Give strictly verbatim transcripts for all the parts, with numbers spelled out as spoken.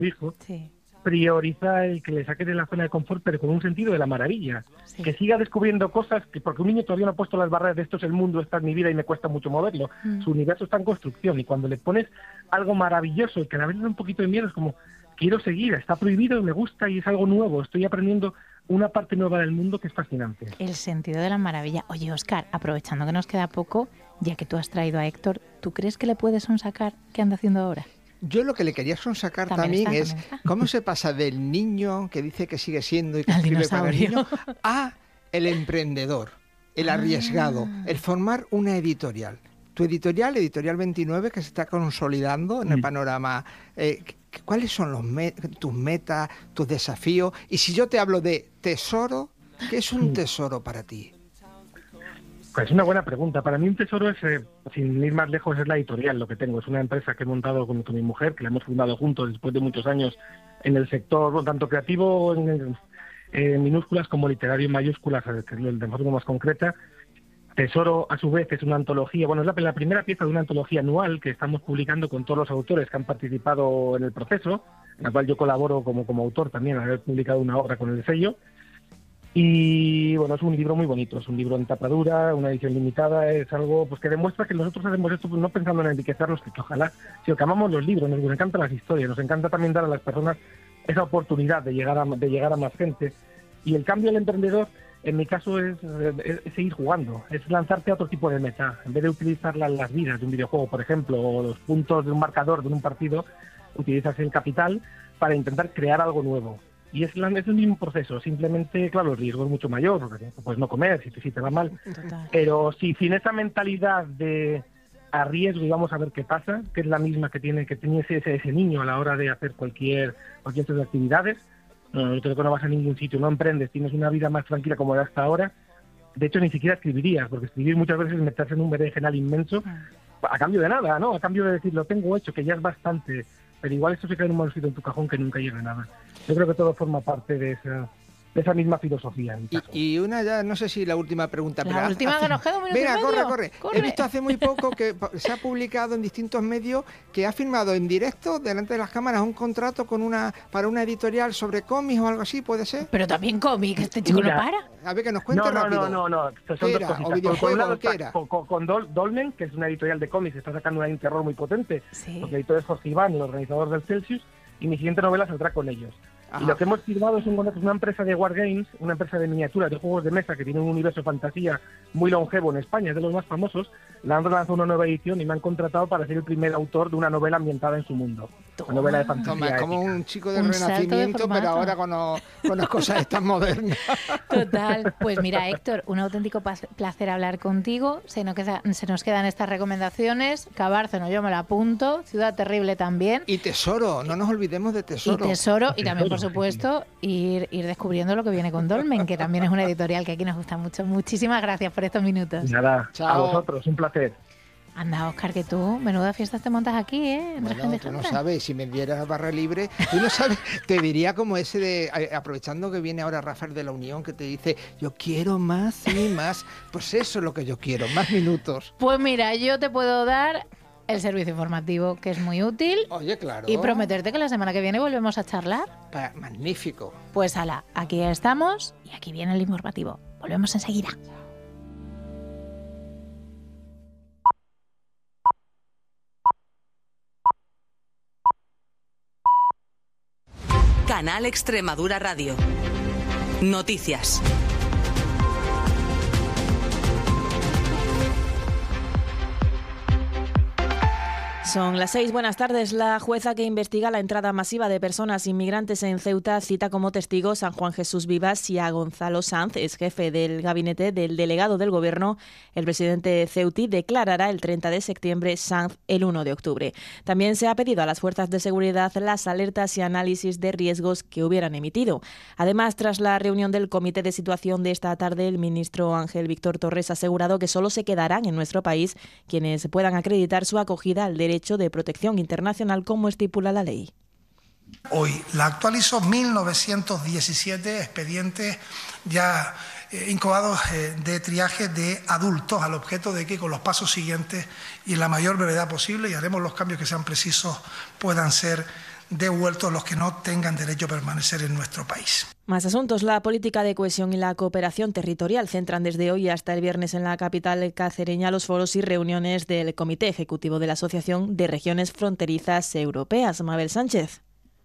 hijo, Sí. prioriza el que le saque de la zona de confort, pero con un sentido de la maravilla. Sí. Que siga descubriendo cosas, que porque un niño todavía no ha puesto las barreras de esto es el mundo, esta es mi vida y me cuesta mucho moverlo. Mm. Su universo está en construcción y cuando le pones algo maravilloso y que a la vez le da un poquito de miedo, es como, quiero seguir, está prohibido y me gusta y es algo nuevo, estoy aprendiendo una parte nueva del mundo que es fascinante. El sentido de la maravilla. Oye, Óscar, aprovechando que nos queda poco, ya que tú has traído a Héctor, ¿tú crees que le puedes sonsacar qué anda haciendo ahora? Yo lo que le quería sonsacar También también, está, es también está. cómo se pasa del niño que dice que sigue siendo y que Al escribe para el dinosaurio. niño a el emprendedor, el Ah. arriesgado, el formar una editorial. Tu editorial, Editorial veintinueve, que se está consolidando en el Mm. panorama. Eh, ¿Cuáles son los me- tus metas, tus desafíos? Y si yo te hablo de tesoro, ¿qué es un tesoro para ti? Pues es una buena pregunta. Para mí un tesoro es, eh, sin ir más lejos, es la editorial, lo que tengo. Es una empresa que he montado con, con mi mujer, que la hemos fundado juntos después de muchos años en el sector, tanto creativo en, en, en minúsculas como literario en mayúsculas, que es de forma más concreta. Tesoro, a su vez, es una antología, bueno, es la, la primera pieza de una antología anual que estamos publicando con todos los autores que han participado en el proceso, en la cual yo colaboro como, como autor también, al haber publicado una obra con el sello. Y bueno, es un libro muy bonito, es un libro en tapa dura, una edición limitada, es algo pues que demuestra que nosotros hacemos esto pues, no pensando en enriquecernos, que, que ojalá, sino que amamos los libros, nos encantan las historias, nos encanta también dar a las personas esa oportunidad de llegar a, de llegar a más gente. Y el cambio del emprendedor, en mi caso, es, es, es seguir jugando, es lanzarte a otro tipo de meta. En vez de utilizar las, las vidas de un videojuego, por ejemplo, o los puntos de un marcador de un partido, utilizas el capital para intentar crear algo nuevo. Y es, la, es el mismo proceso, simplemente, claro, el riesgo es mucho mayor, porque puedes no comer si te, si te va mal. Total. Pero sí, sin esa mentalidad de arriesgo y vamos a ver qué pasa, que es la misma que tiene que tenía ese, ese niño a la hora de hacer cualquier cualquier tipo de actividades, no, yo creo que no vas a ningún sitio, no emprendes, tienes una vida más tranquila como era hasta ahora. De hecho, ni siquiera escribirías, porque escribir muchas veces es meterse en un berenjenal inmenso a cambio de nada, ¿no? A cambio de decir, lo tengo hecho, que ya es bastante, pero igual esto se queda en un manuscrito en tu cajón que nunca llega a nada. Yo creo que todo forma parte de esa, de esa misma filosofía. En mi caso. Y, y una ya, no sé si la última pregunta. La pero última hace- que nos queda un minuto Venga, y corre, medio. corre, Corre. He visto hace muy poco que se ha publicado en distintos medios que ha firmado en directo, delante de las cámaras, un contrato con una para una editorial sobre cómics o algo así, ¿puede ser? Pero también cómic, este chico Mira, no para. A ver, que nos cuente No, no, rápido. no, no, no, son ¿Qué dos era? cositas. ¿O Por- videojuego por un lado o qué está era? con, con, con Dol- Dolmen, que es una editorial de cómics, está sacando un terror muy potente. Sí. Los editores Jorge Iván, el organizador del Celsius, y mi siguiente novela saldrá con ellos. Ajá. Y lo que hemos firmado es un contrato con una empresa de Wargames, una empresa de miniaturas, de juegos de mesa, que tiene un universo de fantasía muy longevo en España, es de los más famosos. La han lanzado una nueva edición y me han contratado para ser el primer autor de una novela ambientada en su mundo. Una novela de fantasía. Toma, es como épica. un chico del Un salto de Renacimiento, pero formato. ahora con, los- con las cosas estas modernas. Total. Pues mira, Héctor, un auténtico pas- placer hablar contigo. Se nos, queda, se nos quedan estas recomendaciones. Cabárceno, yo me la apunto. Ciudad Terrible también. Y Tesoro, no nos olvidemos de Y Tesoro. Tesoro, y también, por Tesoro, supuesto, ir, ir descubriendo lo que viene con Dolmen, que también es una editorial que aquí nos gusta mucho. Muchísimas gracias por estos minutos. Nada, a Chao. vosotros, un placer. Anda, Óscar, que tú, menuda fiestas te montas aquí, ¿eh? Entre Bueno, gente tú no junta. sabes, si me dieras barra libre, tú no sabes, te diría como ese de, a- aprovechando que viene ahora Rafael de la Unión, que te dice, yo quiero más y más, pues eso es lo que yo quiero, más minutos. Pues mira, yo te puedo dar el servicio informativo, que es muy útil, Oye, claro. y prometerte que la semana que viene volvemos a charlar. Pa- magnífico. Pues ala, aquí estamos y aquí viene el informativo. Volvemos enseguida. Canal Extremadura Radio. Noticias. Son las seis. Buenas tardes. La jueza que investiga la entrada masiva de personas inmigrantes en Ceuta cita como testigos a Juan Jesús Vivas y a Gonzalo Sanz, ex jefe del gabinete del delegado del Gobierno. El presidente ceutí declarará el treinta de septiembre, Sanz el uno de octubre. También se ha pedido a las fuerzas de seguridad las alertas y análisis de riesgos que hubieran emitido. Además, tras la reunión del Comité de Situación de esta tarde, el ministro Ángel Víctor Torres ha asegurado que solo se quedarán en nuestro país quienes puedan acreditar su acogida al derecho de protección internacional como estipula la ley. Hoy la actualizó mil novecientos diecisiete expedientes ya eh, incoados eh, de triaje de adultos, al objeto de que con los pasos siguientes y en la mayor brevedad posible, y haremos los cambios que sean precisos, puedan ser devueltos los que no tengan derecho a permanecer en nuestro país. Más asuntos. La política de cohesión y la cooperación territorial centran desde hoy hasta el viernes en la capital cacereña los foros y reuniones del Comité Ejecutivo de la Asociación de Regiones Fronterizas Europeas. Mabel Sánchez.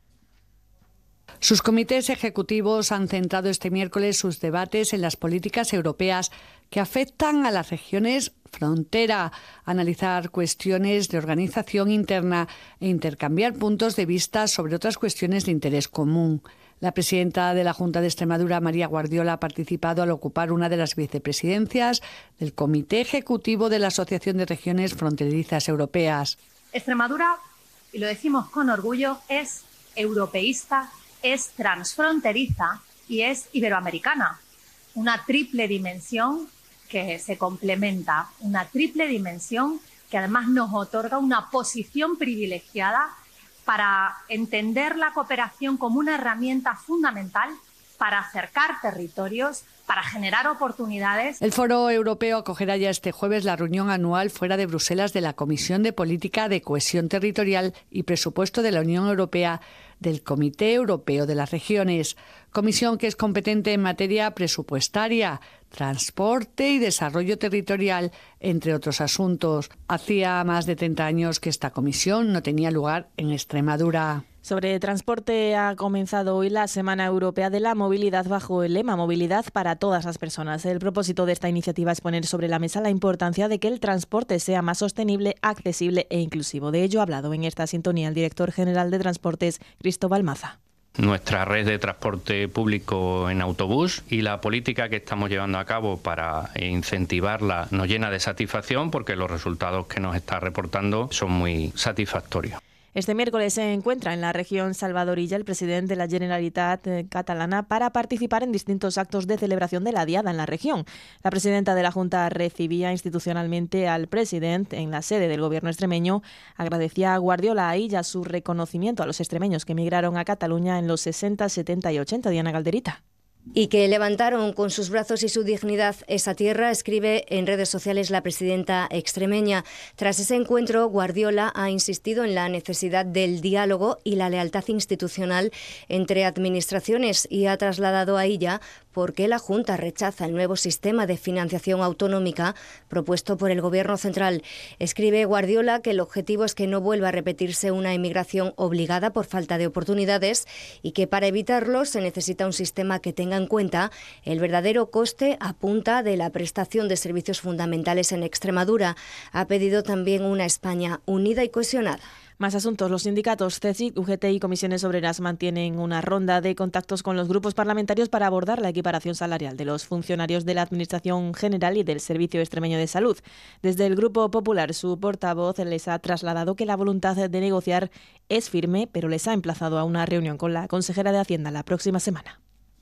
Sus comités ejecutivos han centrado este miércoles sus debates en las políticas europeas que afectan a las regiones frontera, analizar cuestiones de organización interna e intercambiar puntos de vista sobre otras cuestiones de interés común. La presidenta de la Junta de Extremadura, María Guardiola, ha participado al ocupar una de las vicepresidencias del Comité Ejecutivo de la Asociación de Regiones Fronterizas Europeas. Extremadura, y lo decimos con orgullo, es europeísta, es transfronteriza y es iberoamericana. Una triple dimensión que se complementa, una triple dimensión que además nos otorga una posición privilegiada para entender la cooperación como una herramienta fundamental para acercar territorios, para generar oportunidades. El Foro Europeo acogerá ya este jueves la reunión anual fuera de Bruselas de la Comisión de Política de Cohesión Territorial y Presupuesto de la Unión Europea del Comité Europeo de las Regiones, comisión que es competente en materia presupuestaria, transporte y desarrollo territorial, entre otros asuntos. Hacía más de treinta años que esta comisión no tenía lugar en Extremadura. Sobre transporte, ha comenzado hoy la Semana Europea de la Movilidad bajo el lema Movilidad para todas las personas. El propósito de esta iniciativa es poner sobre la mesa la importancia de que el transporte sea más sostenible, accesible e inclusivo. De ello ha hablado en esta sintonía el director general de Transportes, Cristóbal Maza. Nuestra red de transporte público en autobús y la política que estamos llevando a cabo para incentivarla nos llena de satisfacción porque los resultados que nos está reportando son muy satisfactorios. Este miércoles se encuentra en la región salvadorilla el presidente de la Generalitat catalana para participar en distintos actos de celebración de la Diada en la región. La presidenta de la Junta recibía institucionalmente al presidente en la sede del gobierno extremeño. Agradecía a Guardiola a ella su reconocimiento a los extremeños que emigraron a Cataluña en los sesenta, setenta y ochenta. Diana Calderita. Y que levantaron con sus brazos y su dignidad esa tierra, escribe en redes sociales la presidenta extremeña. Tras ese encuentro, Guardiola ha insistido en la necesidad del diálogo y la lealtad institucional entre administraciones y ha trasladado a ella por qué la Junta rechaza el nuevo sistema de financiación autonómica propuesto por el Gobierno central. Escribe Guardiola que el objetivo es que no vuelva a repetirse una inmigración obligada por falta de oportunidades y que para evitarlo se necesita un sistema que tenga en cuenta el verdadero coste a punta de la prestación de servicios fundamentales en Extremadura. Ha pedido también una España unida y cohesionada. Más asuntos. Los sindicatos C E S I C, U G T y Comisiones Obreras mantienen una ronda de contactos con los grupos parlamentarios para abordar la equiparación salarial de los funcionarios de la Administración General y del Servicio Extremeño de Salud. Desde el Grupo Popular, su portavoz les ha trasladado que la voluntad de negociar es firme, pero les ha emplazado a una reunión con la consejera de Hacienda la próxima semana.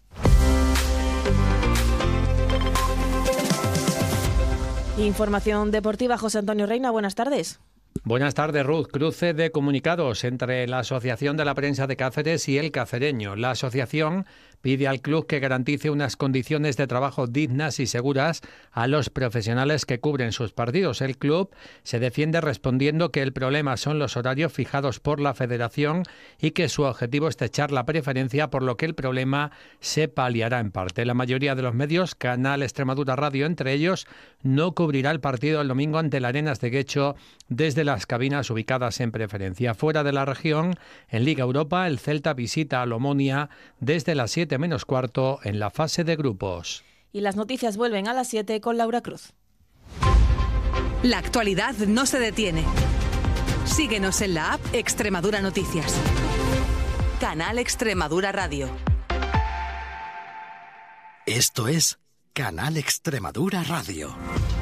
Información deportiva. José Antonio Reina, buenas tardes. Buenas tardes, Ruth. Cruce de comunicados entre la Asociación de la Prensa de Cáceres y el Cacereño. La asociación pide al club que garantice unas condiciones de trabajo dignas y seguras a los profesionales que cubren sus partidos. El club se defiende respondiendo que el problema son los horarios fijados por la federación y que su objetivo es echar la preferencia, por lo que el problema se paliará en parte. La mayoría de los medios, Canal Extremadura Radio entre ellos, no cubrirá el partido el domingo ante la Arenas de Guecho desde las cabinas ubicadas en preferencia. Fuera de la región, en Liga Europa, el Celta visita al Omonia desde las siete menos cuarto en la fase de grupos. Y las noticias vuelven a las siete con Laura Cruz. La actualidad no se detiene. Síguenos en la app Extremadura Noticias. Canal Extremadura Radio. Esto es Canal Extremadura Radio.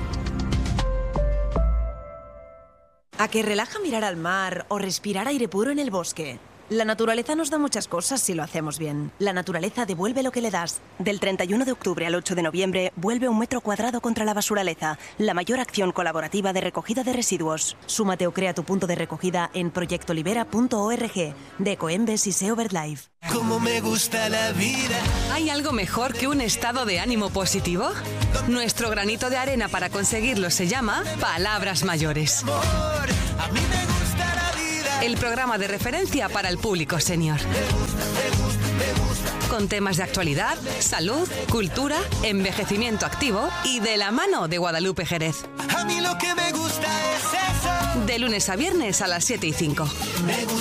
¿A que relaja mirar al mar o respirar aire puro en el bosque? La naturaleza nos da muchas cosas si lo hacemos bien. La naturaleza devuelve lo que le das. Del treinta y uno de octubre al ocho de noviembre, vuelve un metro cuadrado contra la basuraleza, la mayor acción colaborativa de recogida de residuos. Súmate o crea tu punto de recogida en proyecto libera punto org, de Ecoembes y Seo BirdLife. Como me gusta la vida. ¿Hay algo mejor que un estado de ánimo positivo? Nuestro granito de arena para conseguirlo se llama Palabras Mayores. A mí me gusta la vida. el programa de referencia para el público senior. Con temas de actualidad, salud, cultura, envejecimiento activo y de la mano de Guadalupe Jerez. A mí lo que me gusta es eso. De lunes a viernes a las siete y cinco.